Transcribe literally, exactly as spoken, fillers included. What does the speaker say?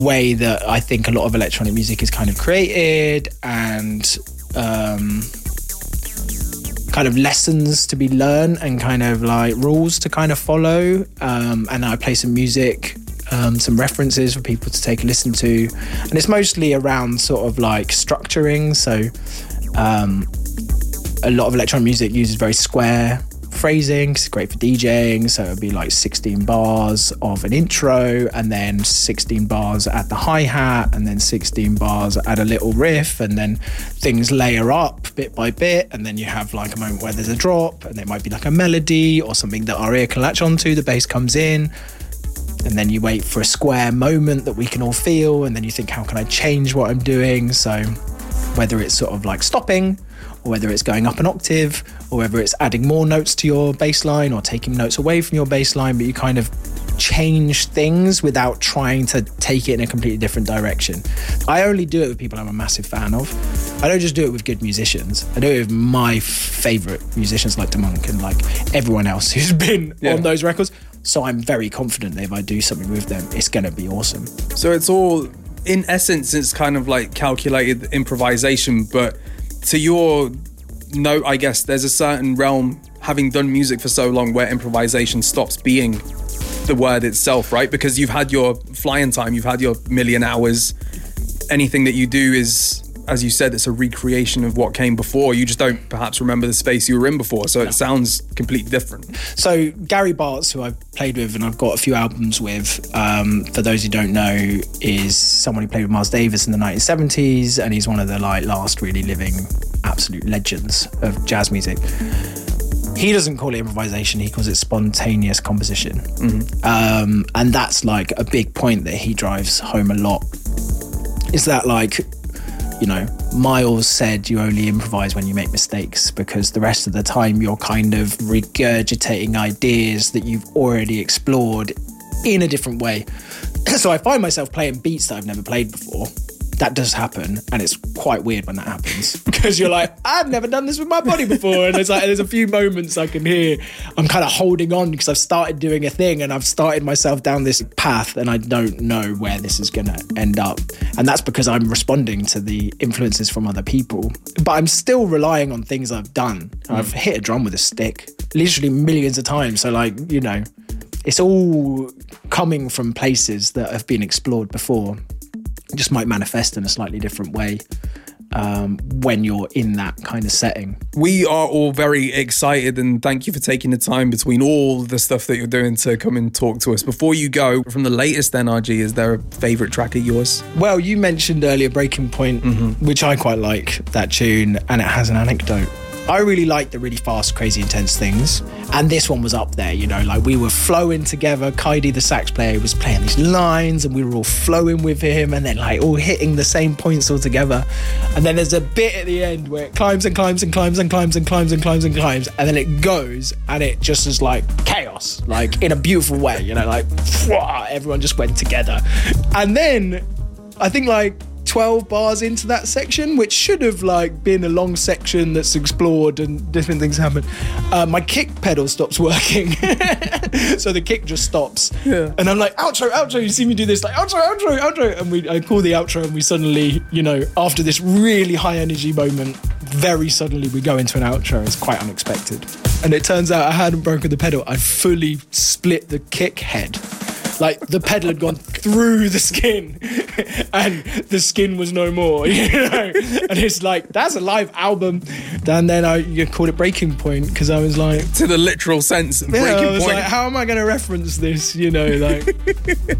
way that I think a lot of electronic music is kind of created, and um, kind of lessons to be learned and kind of like rules to kind of follow. Um, and I play some music, um, some references for people to take a listen to. And it's mostly around sort of like structuring. So um, a lot of electronic music uses very square phrasing. It's great for DJing, so it'd be like sixteen bars of an intro, and then sixteen bars at the hi-hat, and then sixteen bars at a little riff, and then things layer up bit by bit, and then you have like a moment where there's a drop, and it might be like a melody or something that our ear can latch onto. The bass comes in, and then you wait for a square moment that we can all feel, and then you think, how can I change what I'm doing? So whether it's sort of like stopping, or whether it's going up an octave, or whether it's adding more notes to your bass line or taking notes away from your bass line, but you kind of change things without trying to take it in a completely different direction. I only do it with people I'm a massive fan of. I don't just do it with good musicians. I do it with my favourite musicians like DeMonk and like everyone else who's been yeah. on those records. So I'm very confident that if I do something with them, it's going to be awesome. So it's all, in essence, it's kind of like calculated improvisation, but to your note, I guess there's a certain realm, having done music for so long, where improvisation stops being the word itself, right? Because you've had your flying time, you've had your million hours. Anything that you do is, as you said, it's a recreation of what came before. You just don't perhaps remember the space you were in before, so no. It sounds completely different. So Gary Bartz, who I've played with and I've got a few albums with, um, for those who don't know, is someone who played with Miles Davis in the nineteen seventies, and he's one of the like last really living absolute legends of jazz music. He doesn't call it improvisation, he calls it spontaneous composition. Mm-hmm. Um, and that's like a big point that he drives home a lot, is that like, you know, Miles said you only improvise when you make mistakes, because the rest of the time you're kind of regurgitating ideas that you've already explored in a different way. So I find myself playing beats that I've never played before. That does happen, and it's quite weird when that happens, because you're like, I've never done this with my body before, and it's like there's a few moments I can hear I'm kind of holding on because I've started doing a thing and I've started myself down this path and I don't know where this is going to end up, and that's because I'm responding to the influences from other people, but I'm still relying on things I've done. Mm. I've hit a drum with a stick literally millions of times, so like, you know, it's all coming from places that have been explored before. It just might manifest in a slightly different way um, when you're in that kind of setting. We are all very excited, and thank you for taking the time between all the stuff that you're doing to come and talk to us. Before you go, from the latest N R G, is there a favourite track of yours? Well, you mentioned earlier Breaking Point, mm-hmm. which I quite like, that tune, and it has an anecdote. I really like the really fast, crazy, intense things. And this one was up there, you know, like we were flowing together. Kaidi, the sax player, was playing these lines and we were all flowing with him and then like all hitting the same points all together. And then there's a bit at the end where it climbs and climbs and climbs and climbs and climbs and climbs and climbs. And then it goes and it just is like chaos, like in a beautiful way, you know, like everyone just went together. And then I think like twelve bars into that section, which should have like been a long section that's explored and different things happen, uh, my kick pedal stops working. So the kick just stops. Yeah. And I'm like, outro, outro, you see me do this, like outro, outro, outro. And we, I call the outro and we suddenly, you know, after this really high energy moment, very suddenly we go into an outro. It's quite unexpected. And it turns out I hadn't broken the pedal. I'd fully split the kick head. Like the pedal had gone through the skin and the skin was no more, you know? And it's like, that's a live album. And then I you called it Breaking Point because I was like... To the literal sense, yeah, Breaking I was Point. like, how am I going to reference this, you know? Like,